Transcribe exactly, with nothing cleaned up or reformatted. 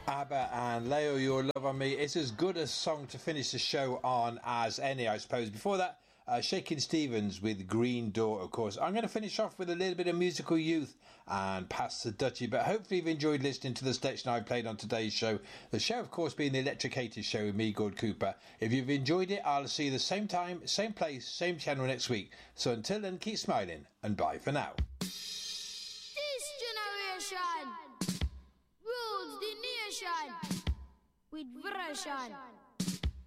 ABBA and Leo, Your Love on Me. It's as good a song to finish the show on as any, I suppose. Before that, uh, Shakin' Stevens with Green Door, of course. I'm going to finish off with a little bit of Musical Youth and pass the Dutchie, but hopefully you've enjoyed listening to the selection I played on today's show. The show, of course, being the Electricated Show with me, Gord Cooper. If you've enjoyed it, I'll see you the same time, same place, same channel next week. So until then, keep smiling and bye for now. This generation rules the nation with version.